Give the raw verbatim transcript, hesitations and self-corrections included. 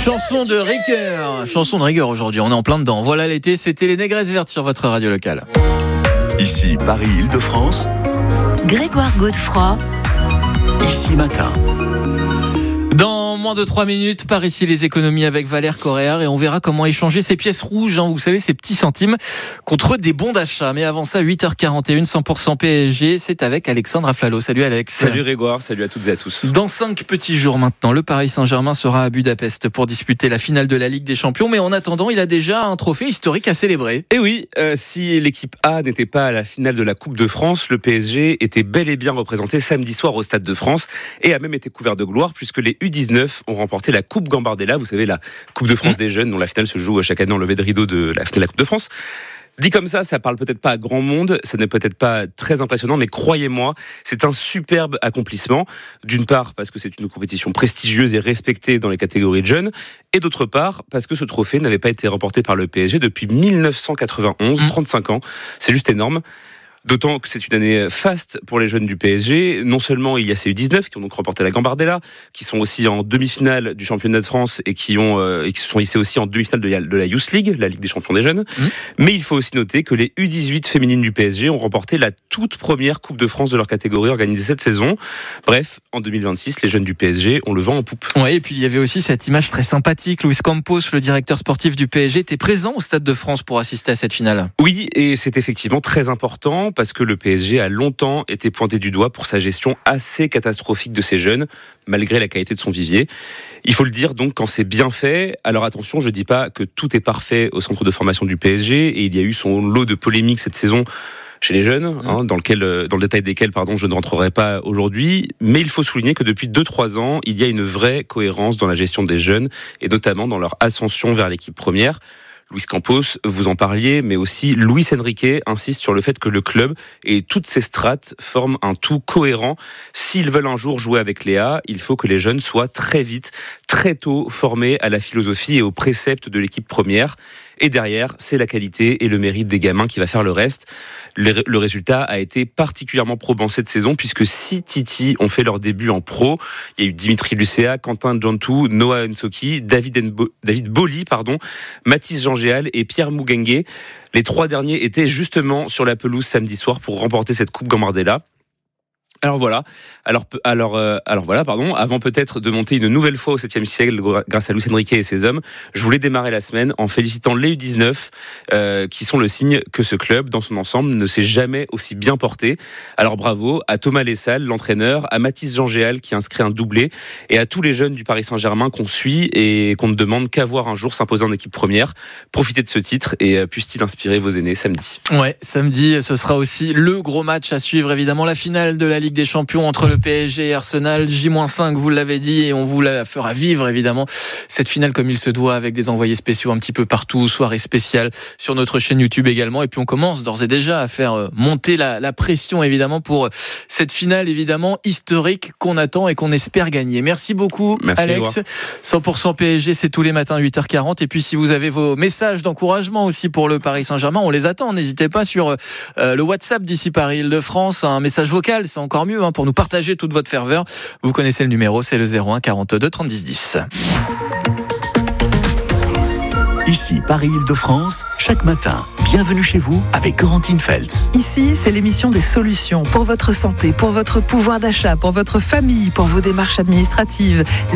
Chanson de rigueur, chanson de rigueur aujourd'hui, on est en plein dedans. Voilà l'été, c'était les Négresses Vertes sur votre radio locale. Ici Paris-Île-de-France, Grégoire Godefroy, ici matin. Dans moins de trois minutes, par ici les économies avec Valère Coréard et on verra comment échanger ces pièces rouges, hein, vous savez, ces petits centimes, contre des bons d'achat. Mais avant ça, huit heures quarante et une, cent pour cent P S G, c'est avec Alexandre Aflalo. Salut Alex. Salut Grégoire, salut à toutes et à tous. Dans cinq petits jours maintenant, le Paris Saint-Germain sera à Budapest pour disputer la finale de la Ligue des Champions. Mais en attendant, il a déjà un trophée historique à célébrer. Et oui, euh, si l'équipe A n'était pas à la finale de la Coupe de France, le P S G était bel et bien représenté samedi soir au Stade de France et a même été couvert de gloire puisque les U dix-neuf ont remporté la Coupe Gambardella, vous savez, la Coupe de France mmh. des jeunes dont la finale se joue chaque année en levée de rideau de la finale de la Coupe de France. Dit comme ça, ça parle peut-être pas à grand monde, ça n'est peut-être pas très impressionnant, mais croyez-moi, c'est un superbe accomplissement. D'une part, parce que c'est une compétition prestigieuse et respectée dans les catégories de jeunes, et d'autre part, parce que ce trophée n'avait pas été remporté par le P S G depuis dix-neuf cent quatre-vingt-onze, mmh. trente-cinq ans. C'est juste énorme. D'autant que c'est une année faste pour les jeunes du P S G. Non seulement il y a ces U dix-neuf qui ont donc remporté la Gambardella, qui sont aussi en demi-finale du championnat de France et qui ont euh, et qui se sont hissés aussi en demi-finale de, de la Youth League, la Ligue des champions des jeunes. Mmh. Mais il faut aussi noter que les U dix-huit féminines du P S G ont remporté la toute première Coupe de France de leur catégorie organisée cette saison. Bref, en deux mille vingt-six, les jeunes du P S G ont le vent en poupe. Ouais, et puis il y avait aussi cette image très sympathique. Luis Campos, le directeur sportif du P S G, était présent au Stade de France pour assister à cette finale. Oui, et c'est effectivement très important parce que le P S G a longtemps été pointé du doigt pour sa gestion assez catastrophique de ses jeunes, malgré la qualité de son vivier. Il faut le dire donc quand c'est bien fait. Alors attention, je ne dis pas que tout est parfait au centre de formation du P S G, et il y a eu son lot de polémiques cette saison chez les jeunes, mmh. hein, dans, lequel, dans le détail desquels pardon, je ne rentrerai pas aujourd'hui. Mais il faut souligner que depuis deux trois ans, il y a une vraie cohérence dans la gestion des jeunes, et notamment dans leur ascension vers l'équipe première. Luis Campos, vous en parliez, mais aussi Luis Enrique insiste sur le fait que le club et toutes ses strates forment un tout cohérent. S'ils veulent un jour jouer avec Léa, il faut que les jeunes soient très vite, très tôt formés à la philosophie et aux préceptes de l'équipe première. Et derrière, c'est la qualité et le mérite des gamins qui va faire le reste. Le, le résultat a été particulièrement probant cette saison, puisque six Titi ont fait leur début en pro. Il y a eu Dimitri Lucea, Quentin Djantou, Noah Nsoki, David, Nbo, David Boli, pardon, Mathis Jean-Géal et Pierre Mougengue. Les trois derniers étaient justement sur la pelouse samedi soir pour remporter cette Coupe Gambardella. Alors voilà, alors, alors, euh, alors voilà, pardon. Avant peut-être de monter une nouvelle fois au septième siècle grâce à Luis Enrique et ses hommes, je voulais démarrer la semaine en félicitant les U dix-neuf euh, qui sont le signe que ce club, dans son ensemble, ne s'est jamais aussi bien porté. Alors bravo à Thomas Lessal, l'entraîneur, à Mathis Jean-Géal qui inscrit un doublé, et à tous les jeunes du Paris Saint-Germain qu'on suit et qu'on ne demande qu'à voir un jour s'imposer en équipe première. Profitez de ce titre et puisse-t-il inspirer vos aînés samedi. Ouais, samedi, ce sera aussi le gros match à suivre, évidemment, la finale de la Ligue des Champions entre le P S G et Arsenal, J moins cinq, vous l'avez dit, et on vous la fera vivre évidemment cette finale comme il se doit, avec des envoyés spéciaux un petit peu partout, soirée spéciale sur notre chaîne YouTube également, et puis on commence d'ores et déjà à faire monter la, la pression évidemment pour cette finale évidemment historique qu'on attend et qu'on espère gagner. Merci beaucoup. Merci Alex. cent pour cent P S G, c'est tous les matins huit heures quarante, et puis si vous avez vos messages d'encouragement aussi pour le Paris Saint-Germain, on les attend, n'hésitez pas sur euh, le WhatsApp d'ici Paris-Île-de-France, un message vocal, c'est encore mieux hein, pour nous partager toute votre ferveur. Vous connaissez le numéro, c'est le zéro un quarante-deux trente-dix dix. Ici Paris-Île-de-France, chaque matin, bienvenue chez vous avec Corentine Feltz. Ici, c'est l'émission des solutions pour votre santé, pour votre pouvoir d'achat, pour votre famille, pour vos démarches administratives.